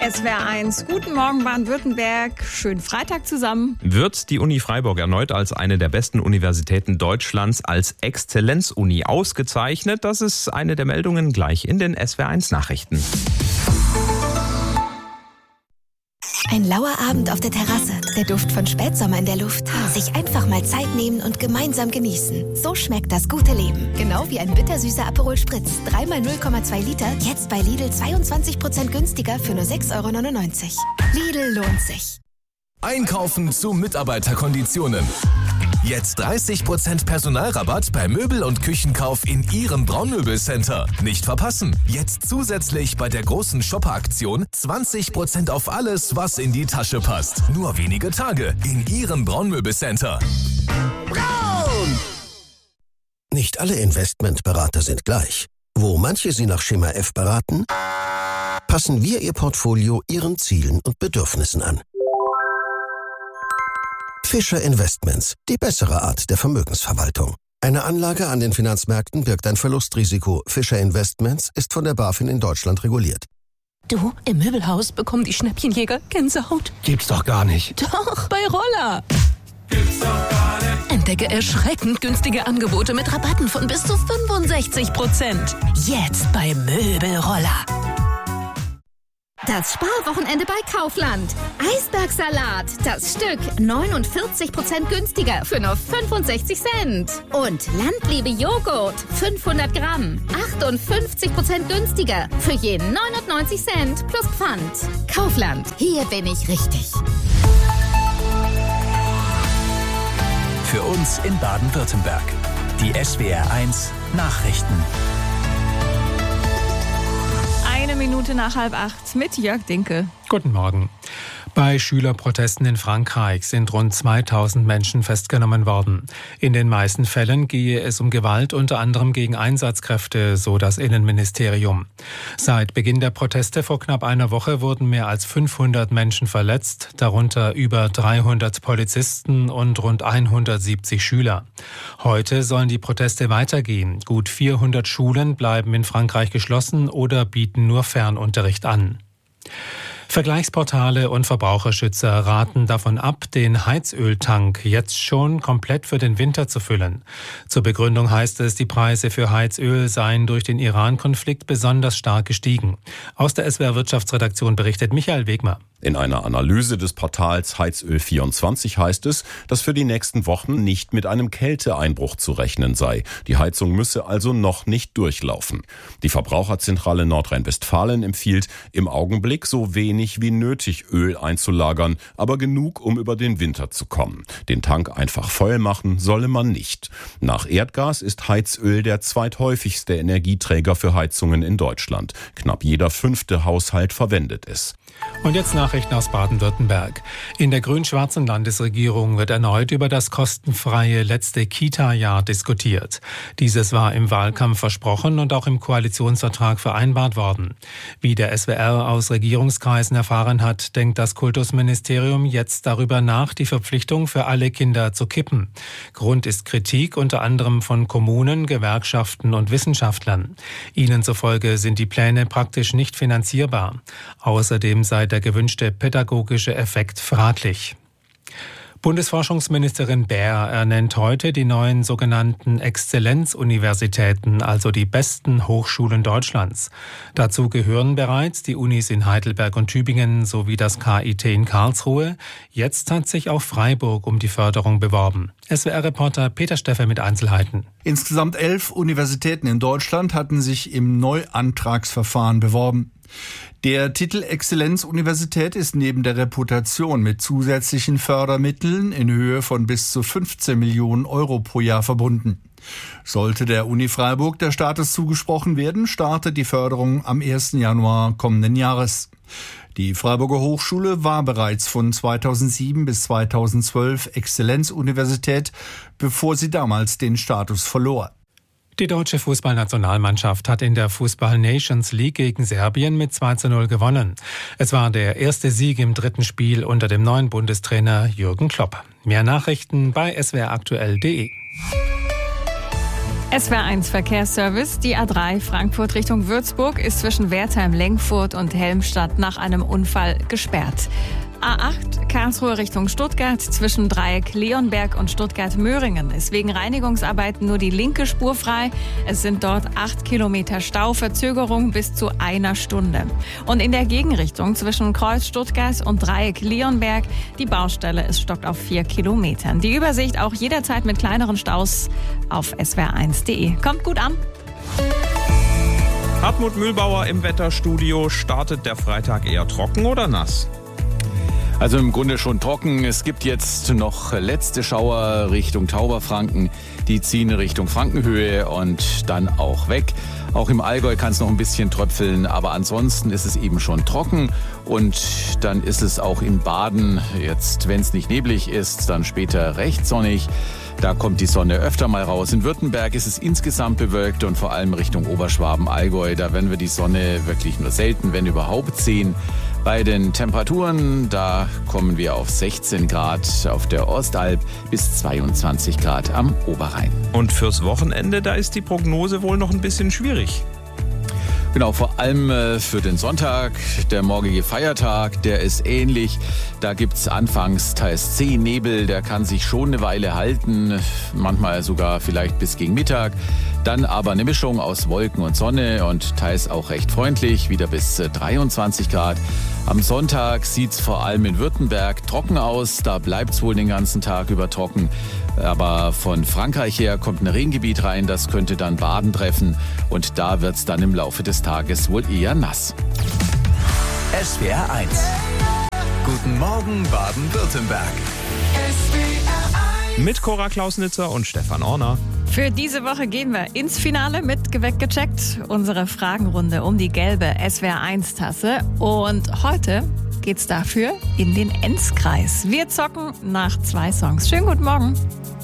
SWR1, guten Morgen Baden-Württemberg, schönen Freitag zusammen. Wird die Uni Freiburg erneut als eine der besten Universitäten Deutschlands als Exzellenzuni ausgezeichnet? Das ist eine der Meldungen gleich in den SWR1 Nachrichten. Ein lauer Abend auf der Terrasse, der Duft von Spätsommer in der Luft. Sich einfach mal Zeit nehmen und gemeinsam genießen. So schmeckt das gute Leben. Genau wie ein bittersüßer Aperol Spritz. 3x 0,2 Liter, jetzt bei Lidl 22% günstiger für nur 6,99 €. Lidl lohnt sich. Einkaufen zu Mitarbeiterkonditionen. Jetzt 30% Personalrabatt bei Möbel- und Küchenkauf in Ihrem Braunmöbelcenter. Nicht verpassen. Jetzt zusätzlich bei der großen Shopper-Aktion 20% auf alles, was in die Tasche passt. Nur wenige Tage in Ihrem Braunmöbelcenter. Braun! Nicht alle Investmentberater sind gleich. Wo manche Sie nach Schema F beraten, passen wir Ihr Portfolio Ihren Zielen und Bedürfnissen an. Fischer Investments, die bessere Art der Vermögensverwaltung. Eine Anlage an den Finanzmärkten birgt ein Verlustrisiko. Fischer Investments ist von der BaFin in Deutschland reguliert. Du, im Möbelhaus bekommen die Schnäppchenjäger Gänsehaut. Gibt's doch gar nicht. Doch, bei Roller. Gibt's doch gar nicht. Entdecke erschreckend günstige Angebote mit Rabatten von bis zu 65%. Jetzt bei Möbelroller. Das Sparwochenende bei Kaufland. Eisbergsalat, das Stück 49% günstiger für nur 65 Cent. Und Landliebe Joghurt, 500 Gramm, 58% günstiger für je 99 Cent plus Pfand. Kaufland, hier bin ich richtig. Für uns in Baden-Württemberg. Die SWR1 Nachrichten. 1 Minute nach 7:30 mit Jörg Dinke. Guten Morgen. Bei Schülerprotesten in Frankreich sind rund 2000 Menschen festgenommen worden. In den meisten Fällen gehe es um Gewalt, unter anderem gegen Einsatzkräfte, so das Innenministerium. Seit Beginn der Proteste vor knapp einer Woche wurden mehr als 500 Menschen verletzt, darunter über 300 Polizisten und rund 170 Schüler. Heute sollen die Proteste weitergehen. Gut 400 Schulen bleiben in Frankreich geschlossen oder bieten nur Fernunterricht an. Vergleichsportale und Verbraucherschützer raten davon ab, den Heizöltank jetzt schon komplett für den Winter zu füllen. Zur Begründung heißt es, die Preise für Heizöl seien durch den Iran-Konflikt besonders stark gestiegen. Aus der SWR-Wirtschaftsredaktion berichtet Michael Wegmer. In einer Analyse des Portals Heizöl24 heißt es, dass für die nächsten Wochen nicht mit einem Kälteeinbruch zu rechnen sei. Die Heizung müsse also noch nicht durchlaufen. Die Verbraucherzentrale Nordrhein-Westfalen empfiehlt, im Augenblick so wenig wie nötig Öl einzulagern, aber genug, um über den Winter zu kommen. Den Tank einfach voll machen solle man nicht. Nach Erdgas ist Heizöl der zweithäufigste Energieträger für Heizungen in Deutschland. Knapp jeder 5. Haushalt verwendet es. Und jetzt Nachrichten aus Baden-Württemberg. In der grün-schwarzen Landesregierung wird erneut über das kostenfreie letzte Kita-Jahr diskutiert. Dieses war im Wahlkampf versprochen und auch im Koalitionsvertrag vereinbart worden. Wie der SWR aus Regierungskreisen erfahren hat, denkt das Kultusministerium jetzt darüber nach, die Verpflichtung für alle Kinder zu kippen. Grund ist Kritik unter anderem von Kommunen, Gewerkschaften und Wissenschaftlern. Ihnen zufolge sind die Pläne praktisch nicht finanzierbar. Außerdem sei der gewünschte pädagogische Effekt fraglich. Bundesforschungsministerin Baer ernennt heute die neuen sogenannten Exzellenzuniversitäten, also die besten Hochschulen Deutschlands. Dazu gehören bereits die Unis in Heidelberg und Tübingen sowie das KIT in Karlsruhe. Jetzt hat sich auch Freiburg um die Förderung beworben. SWR-Reporter Peter Steffer mit Einzelheiten. Insgesamt 11 Universitäten in Deutschland hatten sich im Neuantragsverfahren beworben. Der Titel Exzellenzuniversität ist neben der Reputation mit zusätzlichen Fördermitteln in Höhe von bis zu 15 Millionen Euro pro Jahr verbunden. Sollte der Uni Freiburg der Status zugesprochen werden, startet die Förderung am 1. Januar kommenden Jahres. Die Freiburger Hochschule war bereits von 2007 bis 2012 Exzellenzuniversität, bevor sie damals den Status verlor. Die deutsche Fußballnationalmannschaft hat in der Fußball-Nations League gegen Serbien mit 2:0 gewonnen. Es war der erste Sieg im dritten Spiel unter dem neuen Bundestrainer Jürgen Klopp. Mehr Nachrichten bei swraktuell.de. SWR1 Verkehrsservice. Die A3 Frankfurt Richtung Würzburg ist zwischen Wertheim-Lengfurt und Helmstadt nach einem Unfall gesperrt. A8 Karlsruhe Richtung Stuttgart zwischen Dreieck Leonberg und Stuttgart-Möhringen ist wegen Reinigungsarbeiten nur die linke Spur frei. Es sind dort 8 Kilometer Stau, Verzögerung bis zu 1 Stunde. Und in der Gegenrichtung zwischen Kreuz Stuttgart und Dreieck Leonberg, die Baustelle ist stockt auf 4 Kilometern. Die Übersicht auch jederzeit mit kleineren Staus auf swr1.de. Kommt gut an. Hartmut Mühlbauer im Wetterstudio. Startet der Freitag eher trocken oder nass? Also im Grunde schon trocken. Es gibt jetzt noch letzte Schauer Richtung Tauberfranken. Die ziehen Richtung Frankenhöhe und dann auch weg. Auch im Allgäu kann es noch ein bisschen tröpfeln, aber ansonsten ist es eben schon trocken. Und dann ist es auch in Baden jetzt, wenn es nicht neblig ist, dann später recht sonnig. Da kommt die Sonne öfter mal raus. In Württemberg ist es insgesamt bewölkt und vor allem Richtung Oberschwaben, Allgäu, da werden wir die Sonne wirklich nur selten, wenn überhaupt, sehen. Bei den Temperaturen, da kommen wir auf 16 Grad auf der Ostalb bis 22 Grad am Oberrhein. Und fürs Wochenende, da ist die Prognose wohl noch ein bisschen schwierig. Genau, vor allem für den Sonntag, der morgige Feiertag, der ist ähnlich. Da gibt's anfangs teils zähen Nebel, der kann sich schon eine Weile halten, manchmal sogar vielleicht bis gegen Mittag. Dann aber eine Mischung aus Wolken und Sonne und teils auch recht freundlich, wieder bis 23 Grad. Am Sonntag sieht's vor allem in Württemberg trocken aus, da bleibt's wohl den ganzen Tag über trocken. Aber von Frankreich her kommt ein Regengebiet rein, das könnte dann Baden treffen und da wird's dann im Laufe des Tages wohl eher nass. SWR1. Guten Morgen Baden-Württemberg. Mit Cora Klausnitzer und Stefan Orner. Für diese Woche gehen wir ins Finale mit Geweckt gecheckt. Unsere Fragenrunde um die gelbe SWR1-Tasse. Und heute geht's dafür in den Enzkreis. Wir zocken nach 2 Songs. Schönen guten Morgen.